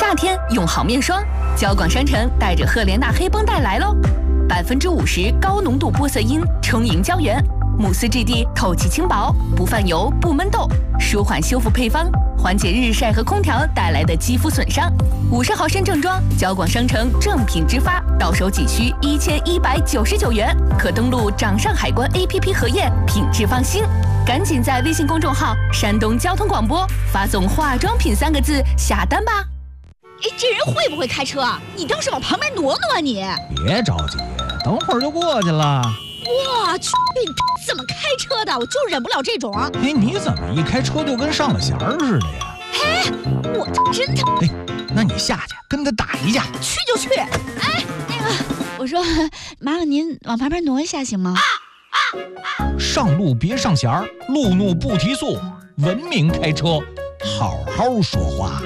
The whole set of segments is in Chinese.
夏天用好面霜，交广商城带着赫莲娜黑绷带来喽，50%高浓度玻色因充盈胶原，慕斯质地透气轻薄，不泛油不闷痘，舒缓修复配方，缓解日晒和空调带来的肌肤损伤。50毫升正装，交广商城正品直发，到手仅需1199元，可登录掌上海关 APP 核验，品质放心。赶紧在微信公众号“山东交通广播”发送“化妆品”3个字下单吧。 哎，这人会不会开车啊？你倒是往旁边挪挪啊你！ 别着急，等会儿就过去了。 我去，你怎么开车的？我就忍不了这种。 哎，你怎么一开车就跟上了弦儿似的呀？ 哎，我真的。 哎，那你下去跟他打一架。 去就去。哎，那个，我说，麻烦您往旁边挪一下行吗？ 上路别上弦儿，路怒不提速，文明开车，好好说话。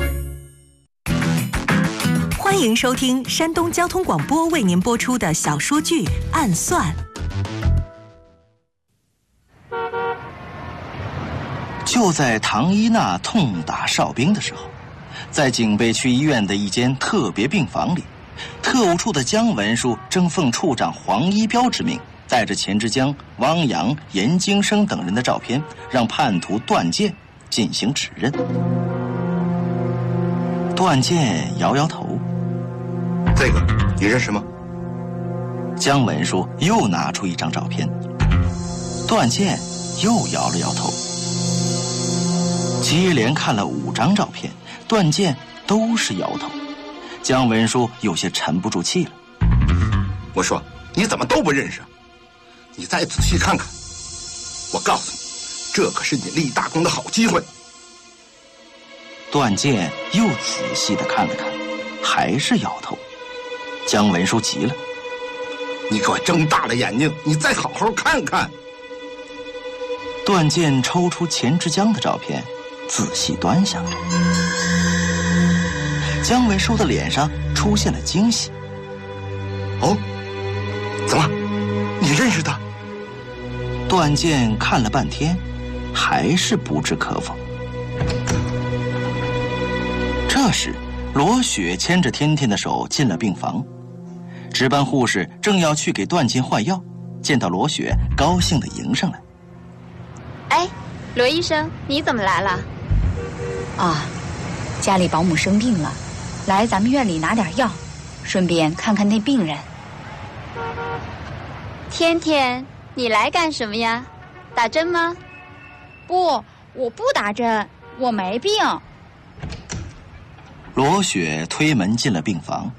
欢迎收听山东交通广播为您播出的小说剧《暗算》。 就在唐一娜痛打哨兵的时候，在警备区医院的一间特别病房里，特务处的姜文书正奉处长黄一彪之命，带着钱之江、汪洋、严京生等人的照片，让叛徒段健进行指认。段健摇摇头：“ 这个你认识吗？” 姜文书又拿出一张照片，段健又摇了摇头。接连看了5张照片，段健都是摇头。姜文书有些沉不住气了：“ 我说你怎么都不认识？你再仔细看看，我告诉你，这可是你立大功的好机会。” 段健又仔细地看了看，还是摇头。姜文书急了：“ 你给我睁大了眼睛，你再好好看看。” 段健抽出钱之江的照片，仔细端详着。姜文书的脸上出现了惊喜：“ 哦，怎么，你认识他？” 段健看了半天，还是不置可否。这时，罗雪牵着天天的手进了病房，值班护士正要去给段健换药，见到罗雪，高兴地迎上来：“ 哎，罗医生，你怎么来了？”“ 啊，家里保姆生病了，来咱们院里拿点药，顺便看看那病人。”“ 天天，你来干什么呀？打针吗？”“ 不，我不打针，我没病。” 罗雪推门进了病房。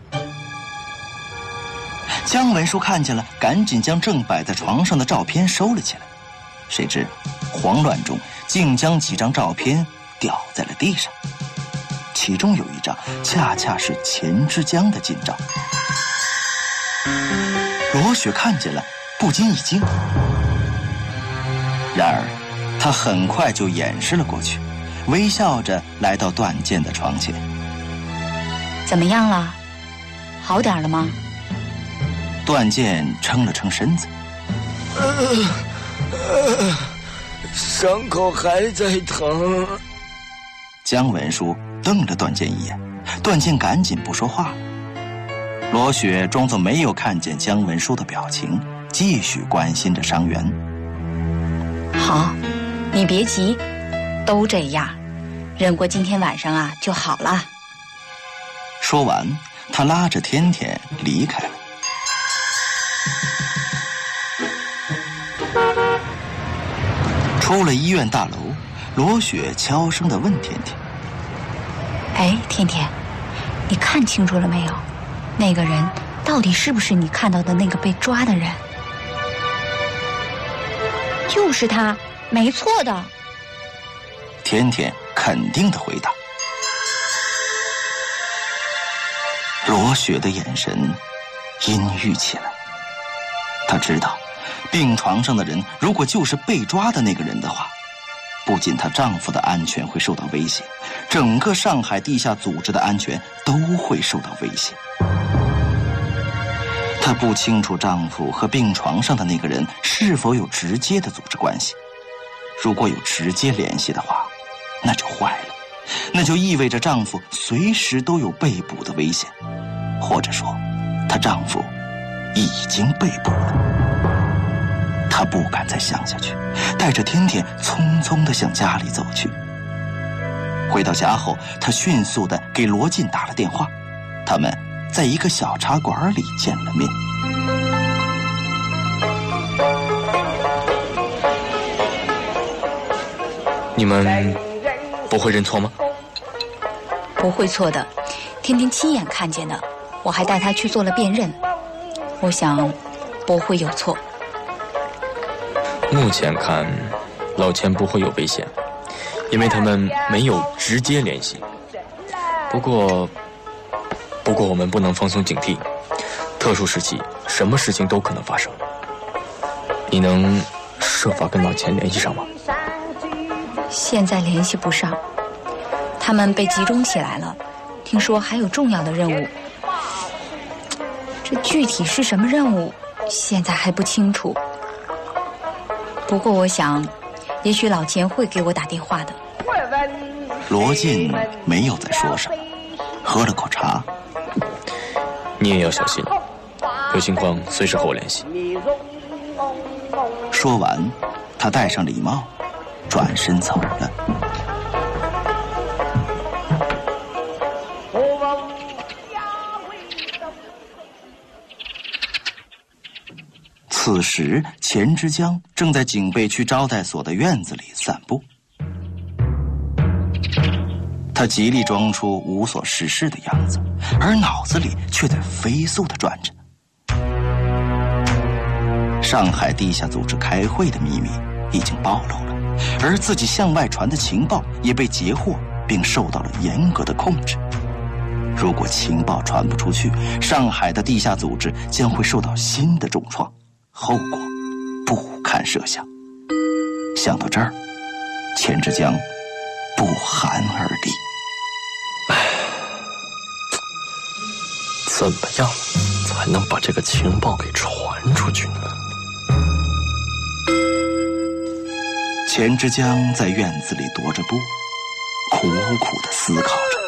姜文书看见了，赶紧将正摆在床上的照片收了起来。谁知慌乱中竟将几张照片掉在了地上，其中有一张恰恰是钱之江的近照。罗雪看见了，不禁一惊，然而她很快就掩饰了过去，微笑着来到段健的床前。“ 怎么样了？好点了吗？” 段健撑了撑身子：“ 伤口还在疼。” 姜文书瞪了段健一眼，段健赶紧不说话了。罗雪装作没有看见姜文书的表情，继续关心着伤员。 “好，你别急，都这样，忍过今天晚上啊就好了。” 说完，他拉着天天离开了。出了医院大楼，罗雪悄声地问天天：“ 哎，天天，你看清楚了没有？那个人到底是不是你看到的那个被抓的人？”“就是他，没错的。” 天天肯定地回答。罗雪的眼神阴郁起来，她知道病床上的人如果就是被抓的那个人的话，不仅她丈夫的安全会受到威胁，整个上海地下组织的安全都会受到威胁。她不清楚丈夫和病床上的那个人是否有直接的组织关系，如果有直接联系的话，那就坏了， 那就意味着丈夫随时都有被捕的危险，或者说，她丈夫已经被捕了。她不敢再想下去，带着天天匆匆地向家里走去。回到家后，她迅速地给罗晋打了电话，他们在一个小茶馆里见了面。 你们不会认错吗？ 不会错的，天天亲眼看见的，我还带他去做了辨认，我想不会有错。 目前看，老钱不会有危险，因为他们没有直接联系。不过我们不能放松警惕，特殊时期什么事情都可能发生。你能设法跟老钱联系上吗？ 现在联系不上，他们被集中起来了，听说还有重要的任务。这具体是什么任务，现在还不清楚。不过我想，也许老钱会给我打电话的。 罗晋没有再说什么，喝了口茶。 你也要小心，有情况随时和我联系。 说完，他戴上礼帽，转身走了。此时，钱之江正在警备区招待所的院子里散步。他极力装出无所事事的样子，而脑子里却在飞速地转着。上海地下组织开会的秘密已经暴露了，而自己向外传的情报也被截获，并受到了严格的控制。如果情报传不出去，上海的地下组织将会受到新的重创，后果不堪设想。想到这儿，钱之江不寒而栗。 怎么样才能把这个情报给传出去呢？ 钱之江在院子里踱着步，苦苦地思考着。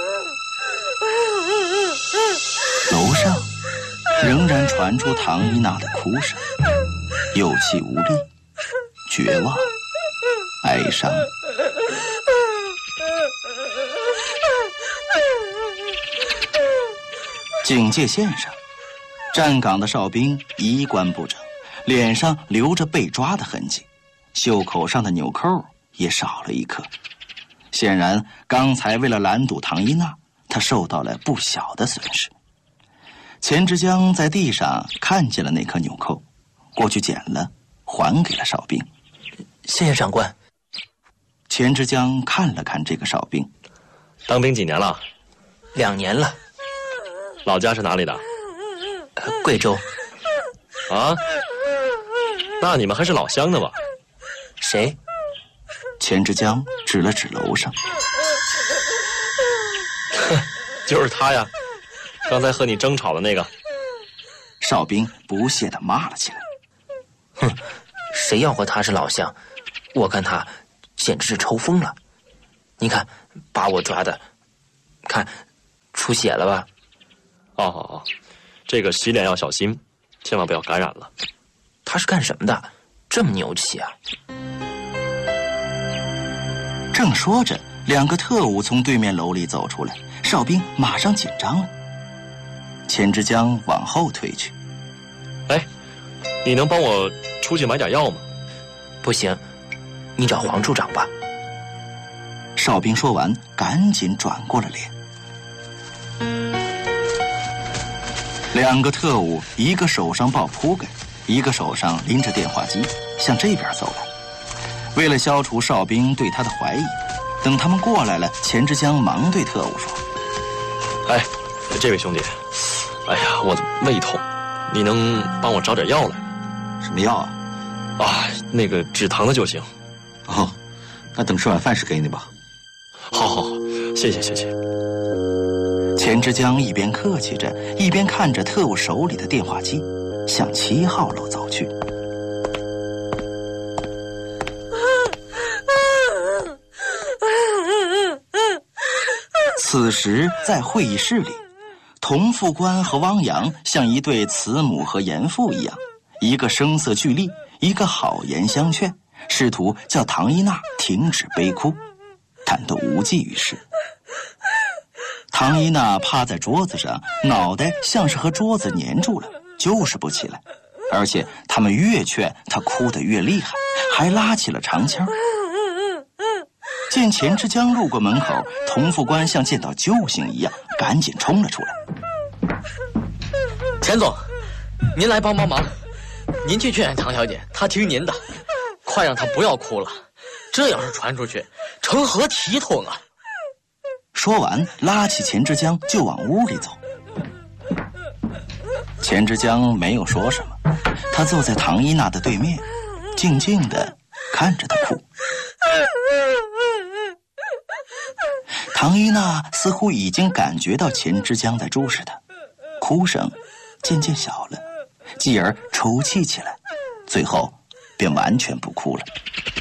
楼上仍然传出唐一娜的哭声，有气无力，绝望，哀伤。警戒线上，站岗的哨兵衣冠不整，脸上留着被抓的痕迹，袖口上的纽扣也少了一颗。显然，刚才为了拦堵唐一娜，他受到了不小的损失。钱之江在地上看见了那颗纽扣，过去捡了，还给了哨兵。 谢谢长官。 钱之江看了看这个哨兵， 当兵几年了 ？2年了。 老家是哪里的？ 贵州。 啊？那你们还是老乡的吧？ 谁？ 钱之江指了指楼上。 就是他呀，刚才和你争吵的那个。 哨兵不屑地骂了起来。 哼，谁要和他是老乡？我看他简直是抽风了。你看，把我抓的，看出血了吧？ 哦，这个洗脸要小心，千万不要感染了。 他是干什么的？这么牛气啊！ 正说着，2个特务从对面楼里走出来，哨兵马上紧张了。钱之江往后退去。 哎，你能帮我出去买点药吗？ 不行，你找黄处长吧。 哨兵说完，赶紧转过了脸。2个特务，一个手上抱铺盖，一个手上拎着电话机，向这边走来。为了消除哨兵对他的怀疑，等他们过来了，钱之江忙对特务说：“ 哎，这位兄弟，哎呀，我的胃痛，你能帮我找点药来？ 什么药啊？ 啊，那个止疼的就行。 哦，那等吃晚饭时给你吧。 好，谢谢。” 钱之江一边客气着，一边看着特务手里的电话机，向7号楼走去。 此时在会议室里，童副官和汪洋像一对慈母和严父一样，一个声色俱厉，一个好言相劝，试图叫唐一娜停止悲哭，但都无济于事。唐一娜趴在桌子上，脑袋像是和桌子粘住了，就是不起来。而且他们越劝她哭得越厉害，还拉起了长腔。见钱之江路过门口，童副官像见到救星一样，赶紧冲了出来。 钱总，您来帮忙，您去劝唐小姐，她听您的，快让她不要哭了，这要是传出去，成何体统啊！ 说完，拉起钱之江就往屋里走。钱之江没有说什么，他坐在唐一娜的对面，静静地看着她哭。唐一娜似乎已经感觉到钱之江在注视她，哭声渐渐小了，继而抽泣起来，最后便完全不哭了。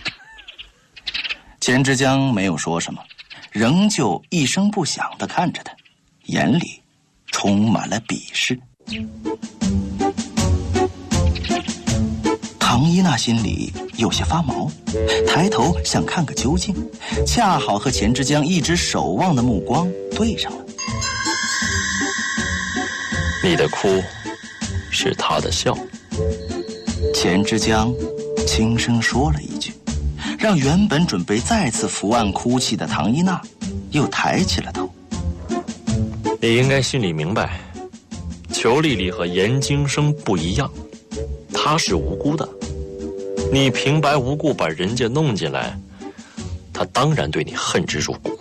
钱之江没有说什么，仍旧一声不响地看着他，眼里充满了鄙视。唐一娜心里有些发毛，抬头想看个究竟，恰好和钱之江一直守望的目光对上了。 你的哭是他的笑。 钱之江轻声说了一句，让原本准备再次伏案哭泣的唐一娜又抬起了头。 你应该心里明白，裘丽丽和严京生不一样，她是无辜的，你平白无故把人家弄进来，她当然对你恨之入骨。